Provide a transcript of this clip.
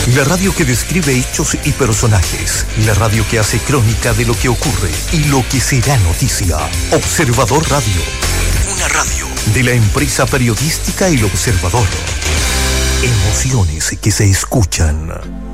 La radio que describe hechos y personajes. La radio que hace crónica de lo que ocurre y lo que será noticia. Observador Radio. Una radio de la empresa periodística El Observador. Emociones que se escuchan.